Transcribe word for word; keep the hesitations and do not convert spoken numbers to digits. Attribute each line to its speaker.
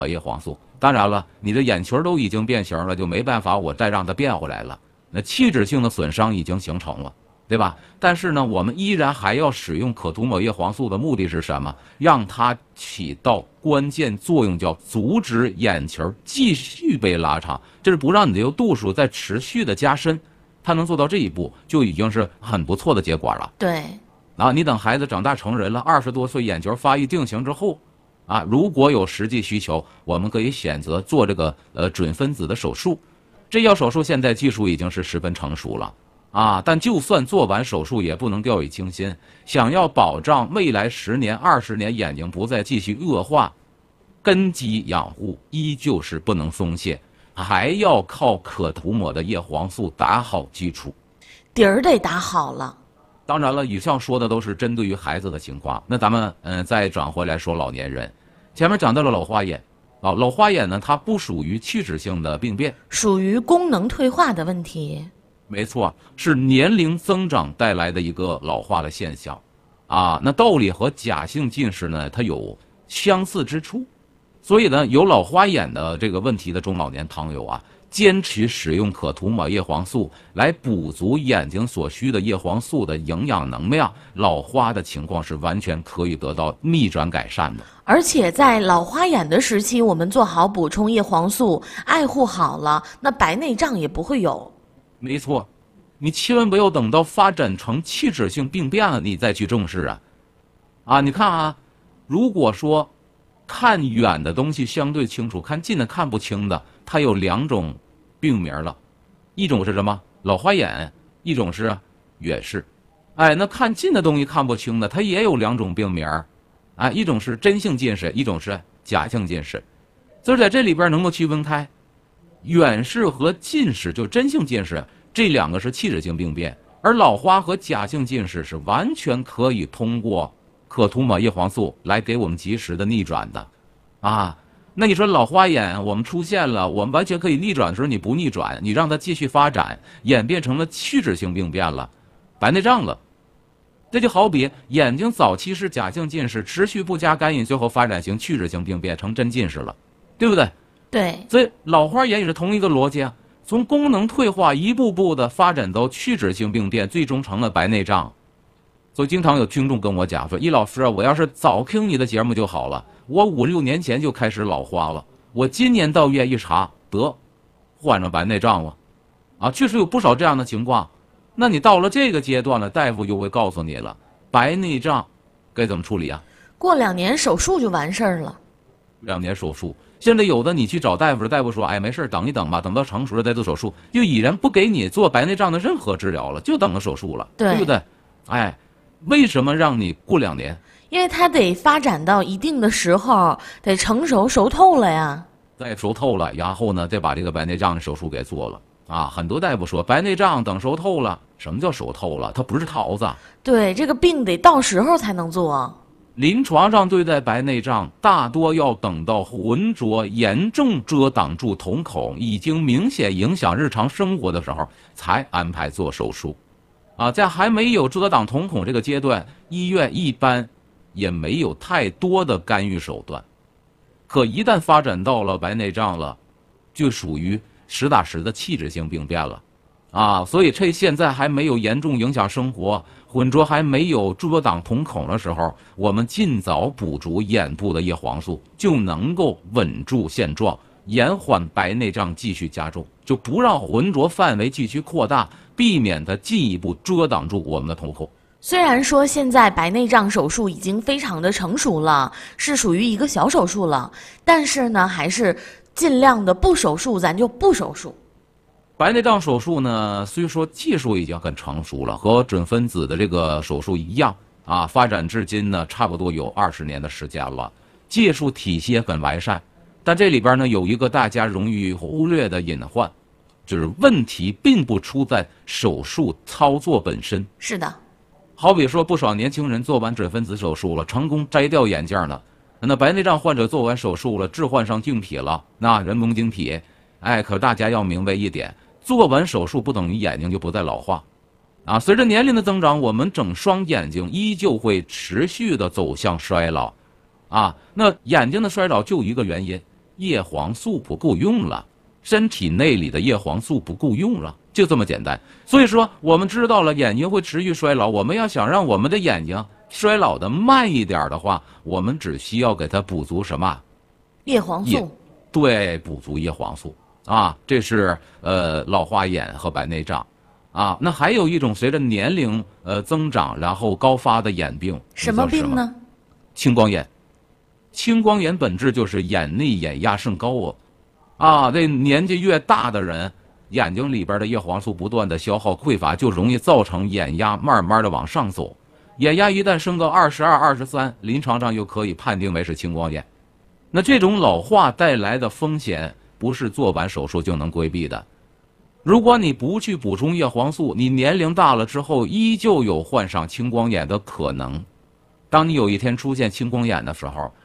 Speaker 1: 叶黄素。当然了，你的眼球都已经变形了，就没办法我再让它变回来了，那器质性的损伤已经形成了，对吧？但是呢，我们依然还要使用可涂抹叶黄素的目的是什么？让它起到关键作用，叫阻止眼球继续被拉长，这是不让你这个度数再持续的加深。它能做到这一步，就已经是很不错的结果了。
Speaker 2: 对，
Speaker 1: 啊，你等孩子长大成人了，二十多岁眼球发育定型之后，啊，如果有实际需求，我们可以选择做这个呃准分子的手术。这项手术现在技术已经是十分成熟了。啊，但就算做完手术，也不能掉以轻心。想要保障未来十年、二十年眼睛不再继续恶化，根基养护依旧是不能松懈，还要靠可涂抹的叶黄素打好基础，
Speaker 2: 底儿得打好了。
Speaker 1: 当然了，以上说的都是针对于孩子的情况。那咱们嗯、呃、再转回来说老年人，前面讲到了老花眼啊，老花眼呢，它不属于器质性的病变，
Speaker 2: 属于功能退化的问题。
Speaker 1: 没错，是年龄增长带来的一个老化的现象，啊，那道理和假性近视呢，它有相似之处，所以呢，有老花眼的这个问题的中老年朋友啊，坚持使用可涂抹叶黄素来补足眼睛所需的叶黄素的营养能量，老花的情况是完全可以得到逆转改善的。
Speaker 2: 而且在老花眼的时期，我们做好补充叶黄素，爱护好了，那白内障也不会有。
Speaker 1: 没错，你千万不要等到发展成器质性病变了，你再去重视啊！啊，你看啊，如果说看远的东西相对清楚，看近的看不清的，它有两种病名了，一种是什么？老花眼，一种是远视。哎，那看近的东西看不清的，它也有两种病名，哎，一种是真性近视，一种是假性近视。所以在这里边能够区分开。远视和近视，就真性近视，这两个是器质性病变，而老花和假性近视是完全可以通过可涂抹叶黄素来给我们及时的逆转的，啊，那你说老花眼我们出现了，我们完全可以逆转的时候，你不逆转，你让它继续发展，演变成了器质性病变了，白内障了。这就好比眼睛早期是假性近视，持续不加干预，最后发展型器质性病变成真近视了，对不对？
Speaker 2: 对，
Speaker 1: 所以老花眼也是同一个逻辑啊，从功能退化一步步的发展到器质性病变，最终成了白内障。所以经常有听众跟我讲说，易老师啊，我要是早听你的节目就好了，我五六年前就开始老花了，我今年到院一查，得患上白内障了，啊，确实有不少这样的情况。那你到了这个阶段了，大夫就会告诉你了，白内障该怎么处理啊？
Speaker 2: 过两年手术就完事儿了。
Speaker 1: 两年手术，现在有的你去找大夫，大夫说，哎，没事，等一等吧，等到成熟了再做手术，就已然不给你做白内障的任何治疗了，就等着手术了，
Speaker 2: 对，
Speaker 1: 对不对？哎，为什么让你过两年？
Speaker 2: 因为它得发展到一定的时候，得成熟熟透了呀。
Speaker 1: 再熟透了，然后呢，再把这个白内障的手术给做了啊。很多大夫说，白内障等熟透了，什么叫熟透了？它不是桃子。
Speaker 2: 对，这个病得到时候才能做。
Speaker 1: 临床上对待白内障，大多要等到浑浊严重遮挡住瞳孔，已经明显影响日常生活的时候，才安排做手术。啊，在还没有遮挡瞳孔这个阶段，医院一般也没有太多的干预手段。可一旦发展到了白内障了，就属于实打实的器质性病变了。啊，所以趁现在还没有严重影响生活，浑浊还没有遮挡瞳孔的时候，我们尽早补足眼部的叶黄素，就能够稳住现状，延缓白内障继续加重，就不让浑浊范围继续扩大，避免它进一步遮挡住我们的瞳孔。
Speaker 2: 虽然说现在白内障手术已经非常的成熟了，是属于一个小手术了，但是呢，还是尽量的不手术，咱就不手术。
Speaker 1: 白内障手术呢，虽说技术已经很成熟了，和准分子的这个手术一样啊，发展至今呢，差不多有二十年的时间了，技术体系很完善。但这里边呢，有一个大家容易忽略的隐患，就是问题并不出在手术操作本身。
Speaker 2: 是的，
Speaker 1: 好比说，不少年轻人做完准分子手术了，成功摘掉眼镜了，那白内障患者做完手术了，置换上镜体了，那人工晶体，哎，可大家要明白一点。做完手术不等于眼睛就不再老化，啊，随着年龄的增长，我们整双眼睛依旧会持续的走向衰老，啊，那眼睛的衰老就一个原因， 叶黄素不够用了，身体内里的叶黄素不够用了，就这么简单。所以说，我们知道了眼睛会持续衰老，我们要想让我们的眼睛衰老的慢一点的话，我们只需要给它补足什么？
Speaker 2: 叶黄素。
Speaker 1: 对，补足叶黄素啊，这是呃老花眼和白内障啊。那还有一种随着年龄呃增长然后高发的眼病，
Speaker 2: 什么病呢？
Speaker 1: 青光眼。青光眼本质就是眼内眼压升高哦，啊，这年纪越大的人，眼睛里边的叶黄素不断的消耗匮乏，就容易造成眼压慢慢的往上走。眼压一旦升到二十二、二十三，临床上又可以判定为是青光眼。那这种老化带来的风险，不是做完手术就能规避的。如果你不去补充叶黄素，你年龄大了之后，依旧有患上青光眼的可能。当你有一天出现青光眼的时候，